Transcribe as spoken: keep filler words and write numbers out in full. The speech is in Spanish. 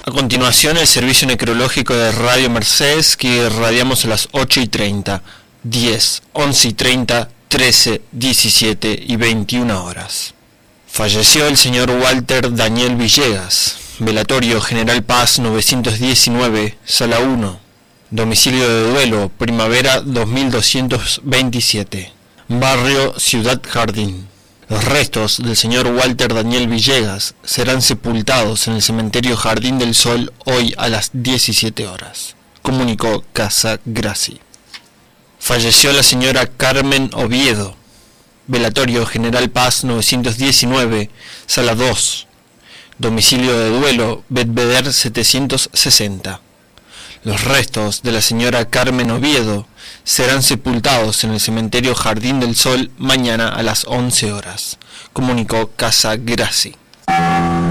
A continuación, el servicio necrológico de Radio Mercedes, que irradiamos a las ocho y treinta, diez, once y treinta, trece, diecisiete y veintiuna horas. Falleció el señor Walter Daniel Villegas, velatorio General Paz novecientos diecinueve, Sala uno, domicilio de duelo, Primavera dos mil doscientos veintisiete, barrio Ciudad Jardín. Los restos del señor Walter Daniel Villegas serán sepultados en el cementerio Jardín del Sol hoy a las diecisiete horas, comunicó Casa Graci. Falleció la señora Carmen Oviedo, velatorio General Paz novecientos diecinueve, Sala dos, domicilio de duelo, Bedveder setecientos sesenta. Los restos de la señora Carmen Oviedo serán sepultados en el cementerio Jardín del Sol mañana a las once horas, comunicó Casa Graci.